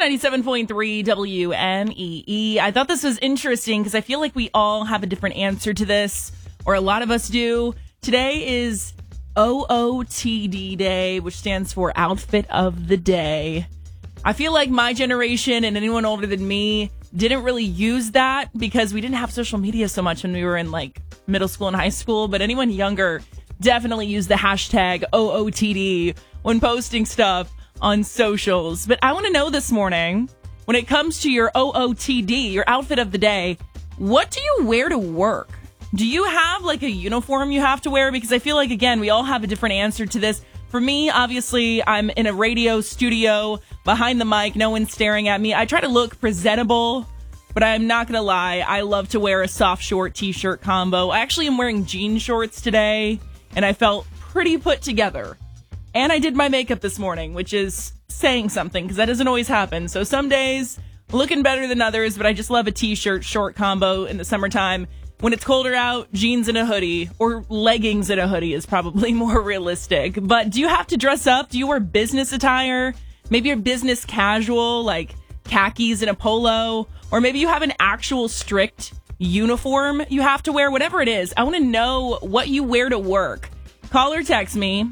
97.3 WMEE. I thought this was interesting because I feel like we all have a different answer to this, or a lot of us do. Today is OOTD Day, which stands for Outfit of the Day. I feel like my generation and anyone older than me didn't really use that because we didn't have social media so much when we were in like middle school and high school. But anyone younger definitely used the hashtag OOTD when posting stuff on socials. But I want to know this morning, when it comes to your OOTD, your outfit of the day, what do you wear to work? Do you have like a uniform you have to wear? Because I feel like, again, we all have a different answer to this. For me, obviously, I'm in a radio studio behind the mic. No one's staring at me. I try to look presentable, but I'm not going to lie. I love to wear a soft short t-shirt combo. I actually am wearing jean shorts today, and I felt pretty put together. And I did my makeup this morning, which is saying something because that doesn't always happen. So some days looking better than others, but I just love a t-shirt short combo in the summertime. When it's colder out, jeans and a hoodie, or leggings and a hoodie is probably more realistic. But do you have to dress up? Do you wear business attire? Maybe you're business casual, like khakis and a polo. Or maybe you have an actual strict uniform you have to wear. Whatever it is, I want to know what you wear to work. Call or text me,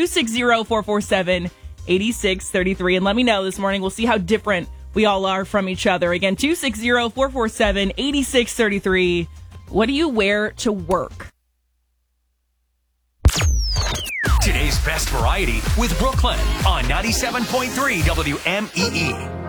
260-447-8633, and let me know this morning. We'll see how different we all are from each other. Again, 260-447-8633. What do you wear to work? Today's best variety with Brooklyn on 97.3 WMEE.